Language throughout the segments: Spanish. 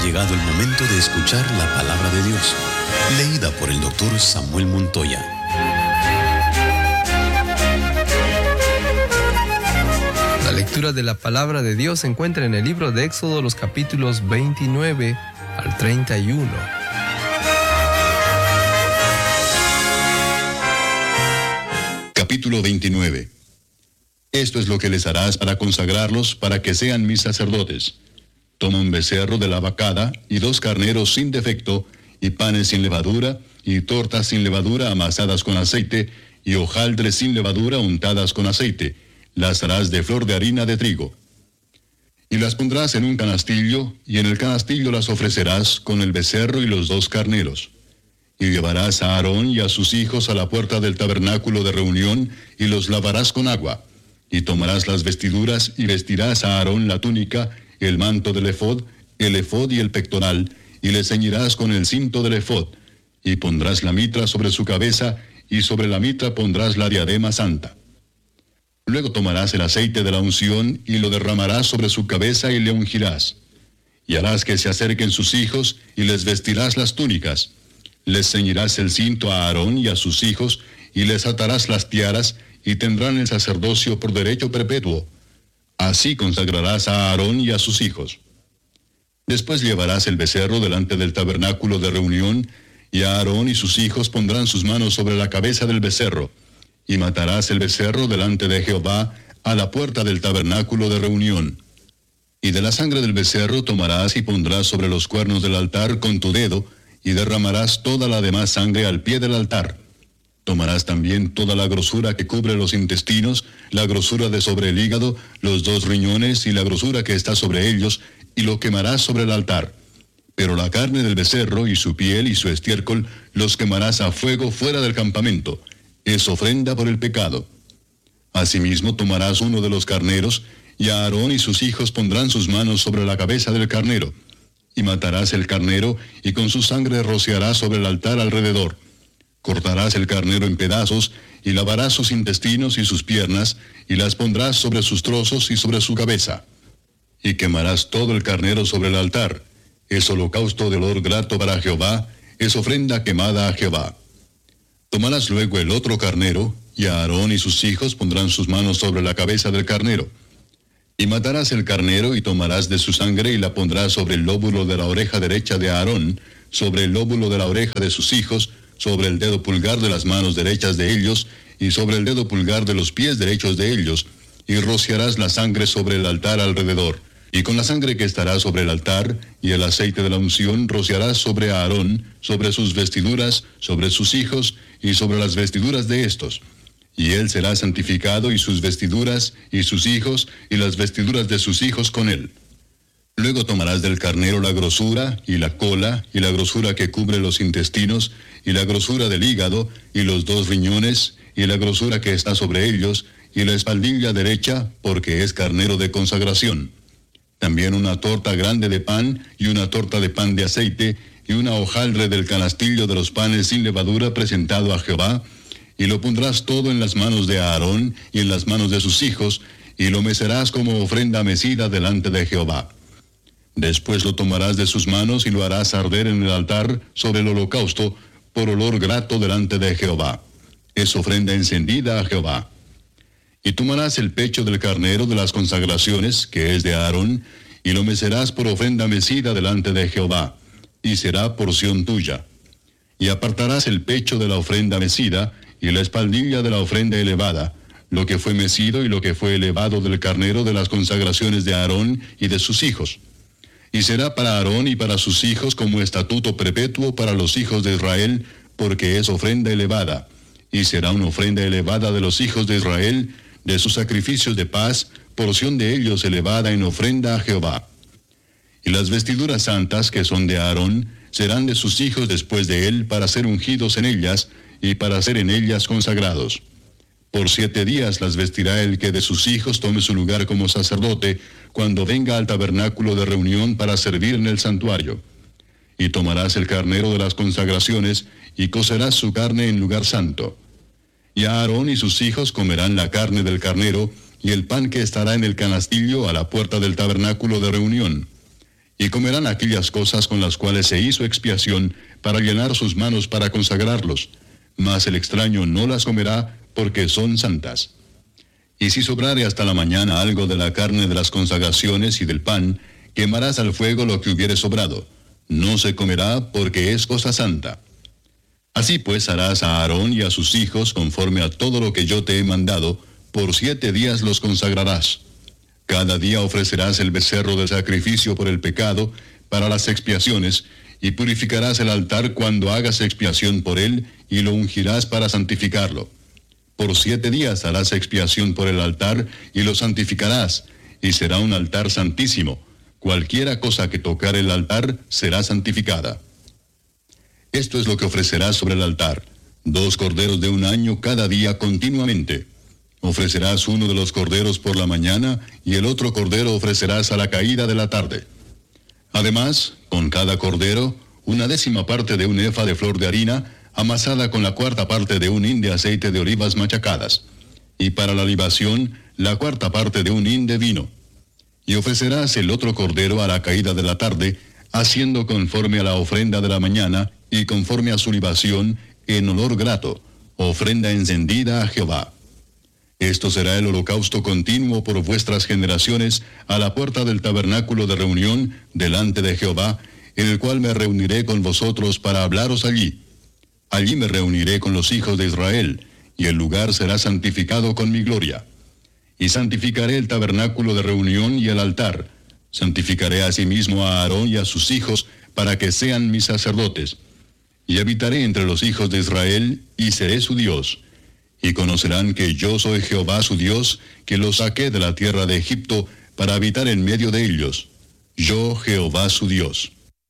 llegado el momento de escuchar la palabra de Dios, leída por el doctor Samuel Montoya. La lectura de la palabra de Dios se encuentra en el libro de Éxodo, los capítulos 29 al 31. Capítulo 29. Esto es lo que les harás para consagrarlos, para que sean mis sacerdotes. Toma un becerro de la vacada, y 2 carneros sin defecto, y panes sin levadura, y tortas sin levadura amasadas con aceite, y hojaldres sin levadura untadas con aceite. Las harás de flor de harina de trigo. Y las pondrás en un canastillo, y en el canastillo las ofrecerás con el becerro y los 2 carneros. Y llevarás a Aarón y a sus hijos a la puerta del tabernáculo de reunión, y los lavarás con agua. Y tomarás las vestiduras, y vestirás a Aarón la túnica, el manto del efod y el pectoral, y le ceñirás con el cinto del efod. Y pondrás la mitra sobre su cabeza, y sobre la mitra pondrás la diadema santa. Luego tomarás el aceite de la unción, y lo derramarás sobre su cabeza, y le ungirás. Y harás que se acerquen sus hijos, y les vestirás las túnicas. Les ceñirás el cinto a Aarón y a sus hijos, y les atarás las tiaras, y tendrán el sacerdocio por derecho perpetuo. Así consagrarás a Aarón y a sus hijos. Después llevarás el becerro delante del tabernáculo de reunión, y Aarón y sus hijos pondrán sus manos sobre la cabeza del becerro, y matarás el becerro delante de Jehová a la puerta del tabernáculo de reunión. Y de la sangre del becerro tomarás y pondrás sobre los cuernos del altar con tu dedo, y derramarás toda la demás sangre al pie del altar. Tomarás también toda la grosura que cubre los intestinos, la grosura de sobre el hígado, los 2 riñones y la grosura que está sobre ellos, y lo quemarás sobre el altar. Pero la carne del becerro y su piel y su estiércol los quemarás a fuego fuera del campamento. Es ofrenda por el pecado. Asimismo tomarás uno de los carneros, y Aarón y sus hijos pondrán sus manos sobre la cabeza del carnero. Y matarás el carnero, y con su sangre rociarás sobre el altar alrededor. Cortarás el carnero en pedazos, y lavarás sus intestinos y sus piernas, y las pondrás sobre sus trozos y sobre su cabeza. Y quemarás todo el carnero sobre el altar. Es holocausto de olor grato para Jehová, es ofrenda quemada a Jehová. Tomarás luego el otro carnero, y Aarón y sus hijos pondrán sus manos sobre la cabeza del carnero. Y matarás el carnero, y tomarás de su sangre, y la pondrás sobre el lóbulo de la oreja derecha de Aarón, sobre el lóbulo de la oreja de sus hijos, sobre el dedo pulgar de las manos derechas de ellos, y sobre el dedo pulgar de los pies derechos de ellos, y rociarás la sangre sobre el altar alrededor. Y con la sangre que estará sobre el altar, y el aceite de la unción, rociarás sobre Aarón, sobre sus vestiduras, sobre sus hijos, y sobre las vestiduras de estos. Y él será santificado, y sus vestiduras, y sus hijos, y las vestiduras de sus hijos con él. Luego tomarás del carnero la grosura, y la cola, y la grosura que cubre los intestinos, y la grosura del hígado, y los 2 riñones, y la grosura que está sobre ellos, y la espaldilla derecha, porque es carnero de consagración. También una torta grande de pan, y una torta de pan de aceite, y una hojaldre del canastillo de los panes sin levadura presentado a Jehová, y lo pondrás todo en las manos de Aarón, y en las manos de sus hijos, y lo mecerás como ofrenda mecida delante de Jehová. Después lo tomarás de sus manos, y lo harás arder en el altar sobre el holocausto, por olor grato delante de Jehová. Es ofrenda encendida a Jehová. Y tomarás el pecho del carnero de las consagraciones, que es de Aarón, y lo mecerás por ofrenda mecida delante de Jehová, y será porción tuya. Y apartarás el pecho de la ofrenda mecida, y la espaldilla de la ofrenda elevada, lo que fue mecido y lo que fue elevado del carnero de las consagraciones de Aarón y de sus hijos. Y será para Aarón y para sus hijos como estatuto perpetuo para los hijos de Israel, porque es ofrenda elevada. Y será una ofrenda elevada de los hijos de Israel, de sus sacrificios de paz, porción de ellos elevada en ofrenda a Jehová. Y las vestiduras santas que son de Aarón, serán de sus hijos después de él, para ser ungidos en ellas, y para ser en ellas consagrados. Por 7 días las vestirá el que de sus hijos tome su lugar como sacerdote, cuando venga al tabernáculo de reunión para servir en el santuario. Y tomarás el carnero de las consagraciones, y cocerás su carne en lugar santo. Y Aarón y sus hijos comerán la carne del carnero, y el pan que estará en el canastillo a la puerta del tabernáculo de reunión. y comerán aquellas cosas con las cuales se hizo expiación para llenar sus manos para consagrarlos, mas el extraño no las comerá porque son santas. Y si sobrare hasta la mañana algo de la carne de las consagraciones y del pan, quemarás al fuego lo que hubiere sobrado. No se comerá porque es cosa santa. Así pues harás a Aarón y a sus hijos conforme a todo lo que yo te he mandado, por 7 días los consagrarás. Cada día ofrecerás el becerro de sacrificio por el pecado para las expiaciones, y purificarás el altar cuando hagas expiación por él, y lo ungirás para santificarlo. Por 7 días harás expiación por el altar, y lo santificarás, y será un altar santísimo. Cualquiera cosa que tocar el altar será santificada. Esto es lo que ofrecerás sobre el altar: 2 corderos de 1 año cada día continuamente. Ofrecerás uno de los corderos por la mañana, y el otro cordero ofrecerás a la caída de la tarde. Además, con cada cordero, 1/10 parte de un efa de flor de harina, amasada con la 4ª parte de un hin de aceite de olivas machacadas. Y para la libación, la 4ª parte de un hin de vino. Y ofrecerás el otro cordero a la caída de la tarde, haciendo conforme a la ofrenda de la mañana, y conforme a su libación, en olor grato, ofrenda encendida a Jehová. Esto será el holocausto continuo por vuestras generaciones a la puerta del tabernáculo de reunión delante de Jehová, en el cual me reuniré con vosotros para hablaros allí. Allí me reuniré con los hijos de Israel, y el lugar será santificado con mi gloria. Y santificaré el tabernáculo de reunión y el altar. Santificaré asimismo a Aarón y a sus hijos, para que sean mis sacerdotes. Y habitaré entre los hijos de Israel, y seré su Dios. Y conocerán que yo soy Jehová su Dios, que los saqué de la tierra de Egipto, para habitar en medio de ellos. Yo, Jehová su Dios.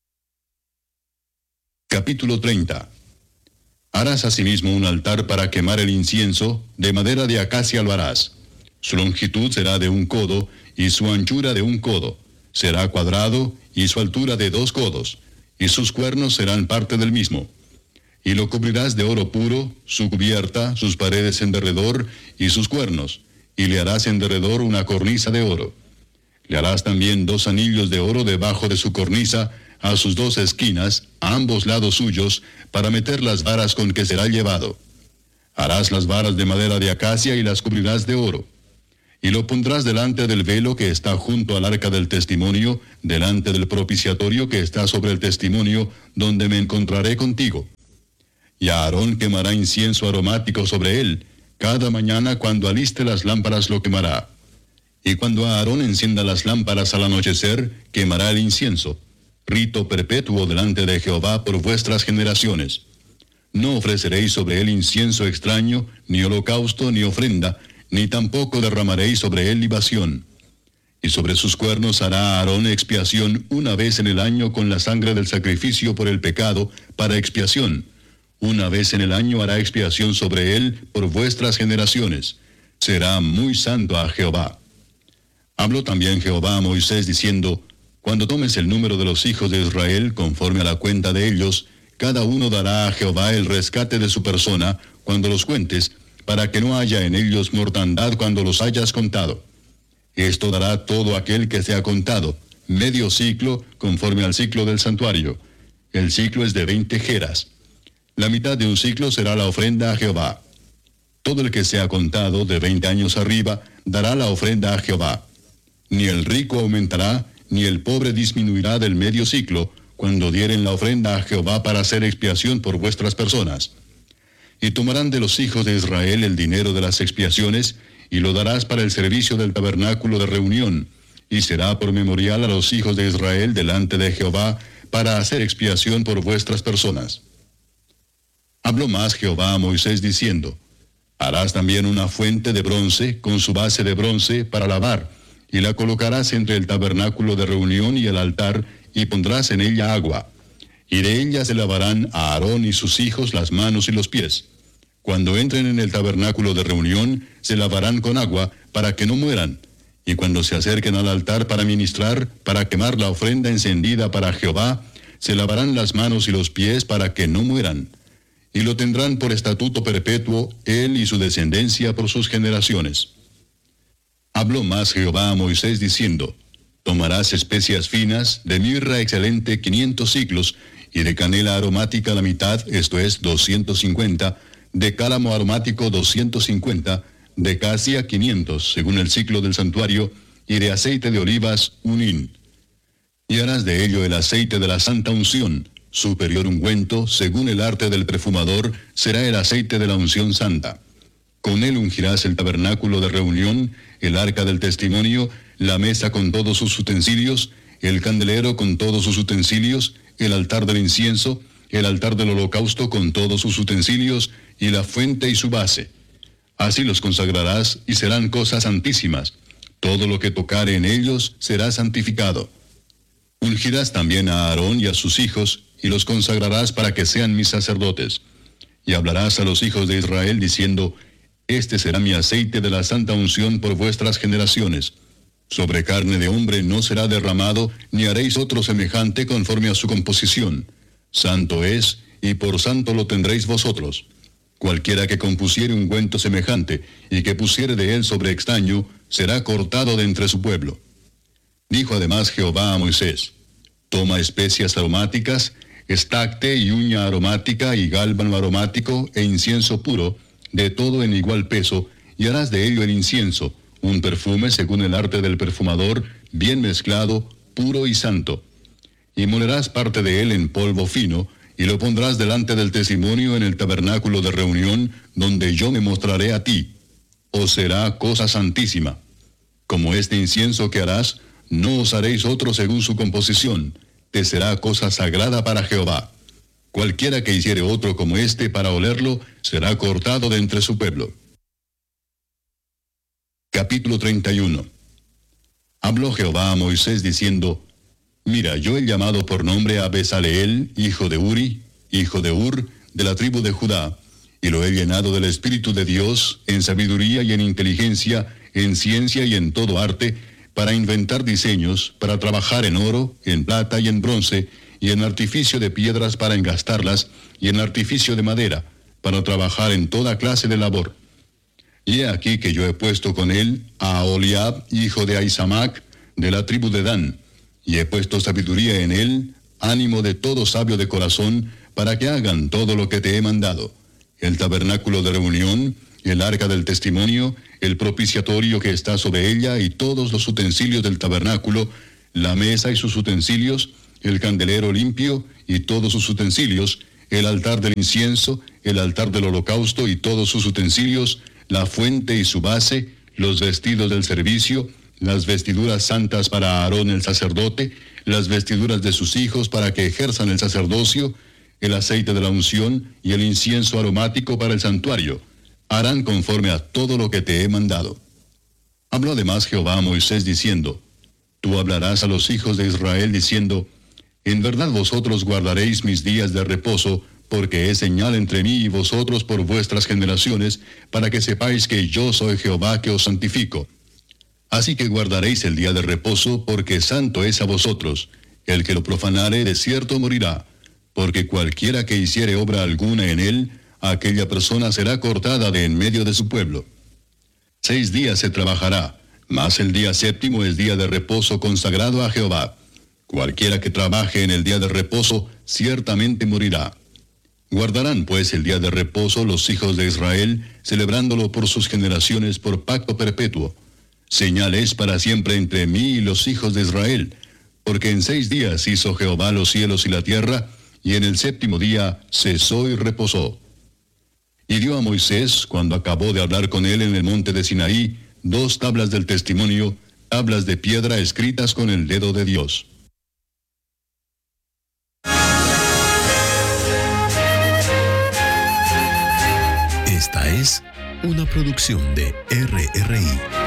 Capítulo 30. Harás asimismo un altar para quemar el incienso, de madera de acacia lo harás. Su longitud será de 1 codo, y su anchura de 1 codo. Será cuadrado, y su altura de 2 codos, y sus cuernos serán parte del mismo. Y lo cubrirás de oro puro, su cubierta, sus paredes en derredor, y sus cuernos, y le harás en derredor una cornisa de oro. Le harás también 2 anillos de oro debajo de su cornisa, a sus 2 esquinas, a ambos lados suyos, para meter las varas con que será llevado. Harás las varas de madera de acacia y las cubrirás de oro. Y lo pondrás delante del velo que está junto al arca del testimonio, delante del propiciatorio que está sobre el testimonio, donde me encontraré contigo. Y Aarón quemará incienso aromático sobre él. Cada mañana cuando aliste las lámparas lo quemará. Y cuando Aarón encienda las lámparas al anochecer, quemará el incienso. Rito perpetuo delante de Jehová por vuestras generaciones. No ofreceréis sobre él incienso extraño, ni holocausto, ni ofrenda, ni tampoco derramaréis sobre él libación. Y sobre sus cuernos hará Aarón expiación 1 vez en el año con la sangre del sacrificio por el pecado, para expiación. 1 vez en el año hará expiación sobre él por vuestras generaciones. Será muy santo a Jehová. Habló también Jehová a Moisés diciendo: Cuando tomes el número de los hijos de Israel, conforme a la cuenta de ellos, cada uno dará a Jehová el rescate de su persona, cuando los cuentes, para que no haya en ellos mortandad cuando los hayas contado. Esto dará todo aquel que sea contado, medio ciclo, conforme al ciclo del santuario. El ciclo es de 20 geras. La mitad de un ciclo será la ofrenda a Jehová. Todo el que sea contado de 20 años arriba dará la ofrenda a Jehová. Ni el rico aumentará, ni el pobre disminuirá del medio ciclo, cuando dieren la ofrenda a Jehová para hacer expiación por vuestras personas. Y tomarán de los hijos de Israel el dinero de las expiaciones, y lo darás para el servicio del tabernáculo de reunión, y será por memorial a los hijos de Israel delante de Jehová, para hacer expiación por vuestras personas. Habló más Jehová a Moisés diciendo: Harás también una fuente de bronce, con su base de bronce, para lavar, y la colocarás entre el tabernáculo de reunión y el altar, y pondrás en ella agua. Y de ella se lavarán a Aarón y sus hijos las manos y los pies. Cuando entren en el tabernáculo de reunión, se lavarán con agua, para que no mueran. Y cuando se acerquen al altar para ministrar, para quemar la ofrenda encendida para Jehová, se lavarán las manos y los pies para que no mueran. Y lo tendrán por estatuto perpetuo, él y su descendencia por sus generaciones. Habló más Jehová a Moisés diciendo: Tomarás especias finas, de mirra excelente 500 siclos, y de canela aromática la mitad, esto es 250, de cálamo aromático 250, de casia 500, según el ciclo del santuario, y de aceite de olivas 1 hin. Y harás de ello el aceite de la santa unción, superior ungüento, según el arte del perfumador, será el aceite de la unción santa. Con él ungirás el tabernáculo de reunión, el arca del testimonio, la mesa con todos sus utensilios, el candelero con todos sus utensilios, el altar del incienso, el altar del holocausto con todos sus utensilios, y la fuente y su base. Así los consagrarás, y serán cosas santísimas. Todo lo que tocare en ellos será santificado. Ungirás también a Aarón y a sus hijos, y los consagrarás para que sean mis sacerdotes. Y hablarás a los hijos de Israel, diciendo, este será mi aceite de la santa unción por vuestras generaciones. Sobre carne de hombre no será derramado, ni haréis otro semejante conforme a su composición. Santo es, y por santo lo tendréis vosotros. Cualquiera que compusiere ungüento semejante, y que pusiere de él sobre extraño, será cortado de entre su pueblo. Dijo además Jehová a Moisés, toma especias aromáticas, estacte y uña aromática y gálbano aromático e incienso puro, de todo en igual peso, y harás de ello el incienso, un perfume según el arte del perfumador, bien mezclado, puro y santo. Y molerás parte de él en polvo fino, y lo pondrás delante del testimonio en el tabernáculo de reunión, donde yo me mostraré a ti. Os será cosa santísima. Como este incienso que harás, no os haréis otro según su composición, te será cosa sagrada para Jehová. Cualquiera que hiciere otro como este para olerlo, será cortado de entre su pueblo. Capítulo 31. Habló Jehová a Moisés diciendo, mira, yo he llamado por nombre a Bezaleel, hijo de Uri, hijo de Ur, de la tribu de Judá, y lo he llenado del Espíritu de Dios, en sabiduría y en inteligencia, en ciencia y en todo arte, para inventar diseños, para trabajar en oro, en plata y en bronce, y en artificio de piedras para engastarlas, y en artificio de madera, para trabajar en toda clase de labor. Y he aquí que yo he puesto con él a Aholiab, hijo de Ahisamac, de la tribu de Dan, y he puesto sabiduría en él, ánimo de todo sabio de corazón, para que hagan todo lo que te he mandado, el tabernáculo de reunión, el arca del testimonio, el propiciatorio que está sobre ella, y todos los utensilios del tabernáculo, la mesa y sus utensilios, el candelero limpio y todos sus utensilios, el altar del incienso, el altar del holocausto y todos sus utensilios, la fuente y su base, los vestidos del servicio, las vestiduras santas para Aarón el sacerdote, las vestiduras de sus hijos para que ejerzan el sacerdocio, el aceite de la unción y el incienso aromático para el santuario. Harán conforme a todo lo que te he mandado. Habló además Jehová a Moisés diciendo, tú hablarás a los hijos de Israel diciendo, en verdad vosotros guardaréis mis días de reposo, porque es señal entre mí y vosotros por vuestras generaciones, para que sepáis que yo soy Jehová que os santifico. Así que guardaréis el día de reposo, porque santo es a vosotros. El que lo profanare de cierto morirá, porque cualquiera que hiciere obra alguna en él, aquella persona será cortada de en medio de su pueblo. 6 días se trabajará, mas el día séptimo es día de reposo consagrado a Jehová. Cualquiera que trabaje en el día de reposo, ciertamente morirá. Guardarán pues el día de reposo los hijos de Israel, celebrándolo por sus generaciones por pacto perpetuo. Señal es para siempre entre mí y los hijos de Israel, porque en 6 días hizo Jehová los cielos y la tierra, y en el séptimo día cesó y reposó. Y dio a Moisés, cuando acabó de hablar con él en el monte de Sinaí, 2 tablas del testimonio, tablas de piedra escritas con el dedo de Dios. Esta es una producción de RRI.